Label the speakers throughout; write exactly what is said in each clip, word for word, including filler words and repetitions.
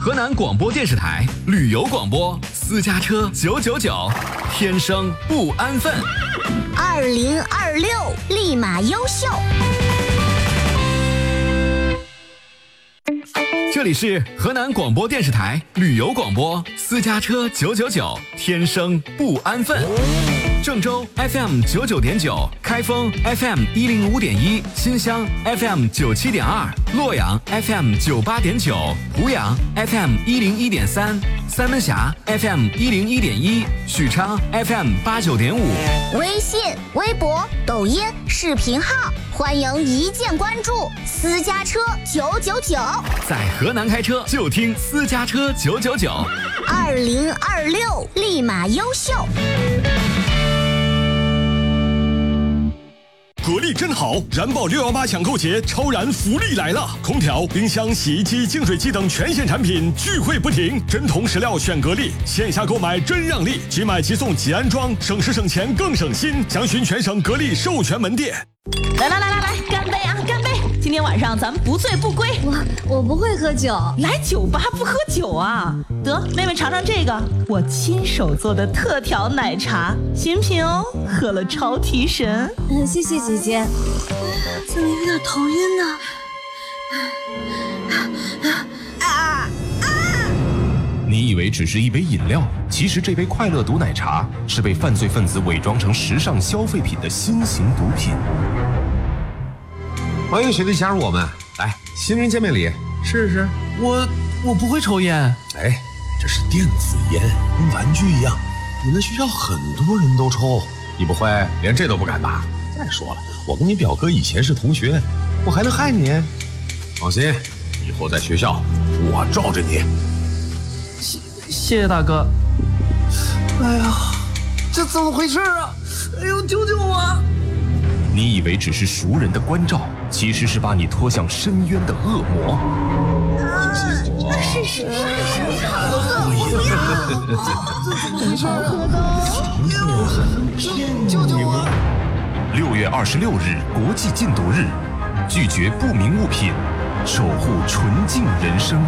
Speaker 1: 河南广播电视台旅游广播，私家车九九九，天生不安分。
Speaker 2: 二零二六立马优秀。
Speaker 1: 这里是河南广播电视台旅游广播，私家车九九九，天生不安分。郑州 F M 九九点九，开封 F M 一零五点一，新乡 F M 九七点二，洛阳 F M 九八点九，湖阳 F M 一零一点三，三门峡 F M 一零一点一，许昌 F M 八九点五。
Speaker 2: 微信、微博、抖音、视频号，欢迎一键关注。私家车九九九，
Speaker 1: 在河南开车就听私家车九九九。
Speaker 2: 二零二六立马优秀。
Speaker 3: 格力真好，燃爆六一八抢购节超燃福利来了！空调、冰箱、洗衣机、净水机等全线产品聚会不停，真铜实料选格力，线下购买真让利，即买即送即安装，省时省钱更省心。详询全省格力授权门店。
Speaker 4: 来来来来来，干杯啊，干杯！今天晚上咱们不醉不归。
Speaker 5: 我我不会喝酒，
Speaker 4: 来酒吧不喝酒啊？得，妹妹尝尝这个，我亲手做的特调奶茶，新品哦，喝了超提神。
Speaker 5: 嗯，谢谢姐姐。怎么有点头晕呢？
Speaker 4: 啊啊！
Speaker 6: 你以为只是一杯饮料，其实这杯快乐毒奶茶是被犯罪分子伪装成时尚消费品的新型毒品。
Speaker 7: 欢迎学弟加入我们，来，新人见面礼，试试。
Speaker 8: 我我不会抽烟。
Speaker 7: 哎，这是电子烟，跟玩具一样，你们学校很多人都抽，你不会连这都不敢吧？再说了，我跟你表哥以前是同学，我还能害你？放心，以后在学校我罩着你。
Speaker 8: 谢谢谢大哥。哎呀，这怎么回事啊？哎呦，救救我！
Speaker 6: 你以为只是熟人的关照，其实是把你拖向深渊的恶魔。
Speaker 2: 是是是
Speaker 6: 救救我！六月二十六日国际禁毒日，拒绝不明物品，守护纯净人生。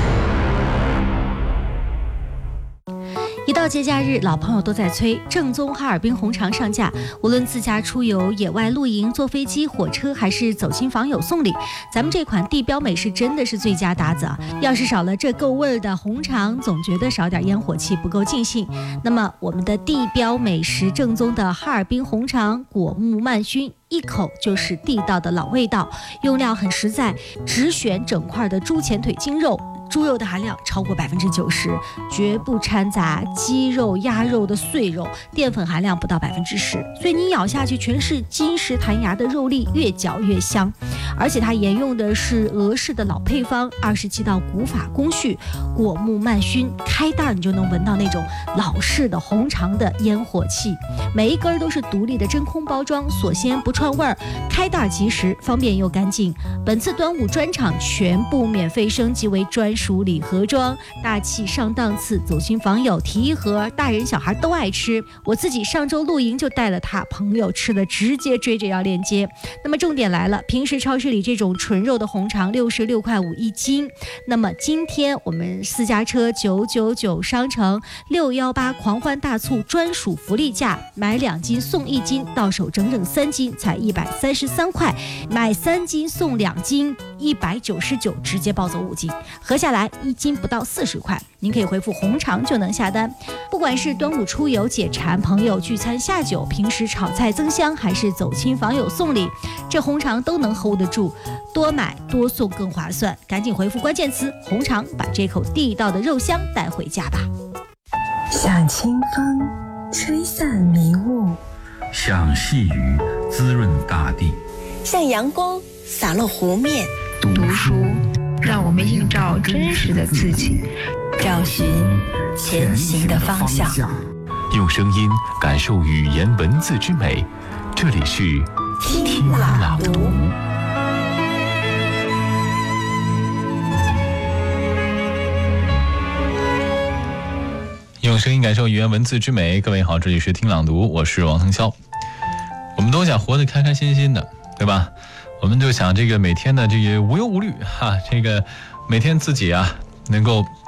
Speaker 9: 一到节假日，老朋友都在催正宗哈尔滨红肠上架。无论自驾出游、野外露营、坐飞机、火车，还是走亲访友送礼，咱们这款地标美食真的是最佳搭子啊！要是少了这够味儿的红肠，总觉得少点烟火气不够尽兴。那么我们的地标美食正宗的哈尔滨红肠果木慢熏，一口就是地道的老味道，用料很实在，只选整块的猪前腿筋肉。猪肉的含量超过百分之九十，绝不掺杂鸡肉、鸭肉的碎肉，淀粉含量不到百分之十，所以你咬下去全是金石弹牙的肉粒，越嚼越香。而且它沿用的是俄式的老配方，二十七道古法工序，果木慢熏，开袋你就能闻到那种老式的红肠的烟火气。每一根都是独立的真空包装，锁鲜不串味儿，开袋即食，方便又干净。本次端午专场全部免费升级为专属礼盒装，大气上档次，走亲访友提一盒，大人小孩都爱吃。我自己上周露营就带了它，朋友吃的直接追着要链接。那么重点来了，平时超市里这种纯肉的红肠六十六块五一斤，那么今天我们私家车九九九商城六一八狂欢大促专属福利价，买两斤送一斤，到手整整三斤才一百三十三块，买三斤送两斤一百九十九，直接抱走五斤，合下来一斤不到四十块。您可以回复红肠就能下单。不管是端午出游解馋、朋友聚餐下酒、平时炒菜增香，还是走亲访友送礼，这红肠都能 hold 得住，多买多送更划算。赶紧回复关键词红肠，把这口地道的肉香带回家吧。
Speaker 10: 像清风吹散迷雾，
Speaker 11: 像细雨滋润大地，
Speaker 12: 像阳光洒落湖面。
Speaker 13: 读书让我们映照真实的自己，
Speaker 12: 找寻前行的方向，
Speaker 6: 用声音感受语言文字之美。这里是
Speaker 12: 听朗读。
Speaker 14: 用声音感受语言文字之美。各位好，这里是听朗读，我是王腾霄。我们都想活得开开心心的，对吧？我们就想这个每天的这个无忧无虑哈，这个每天自己啊能够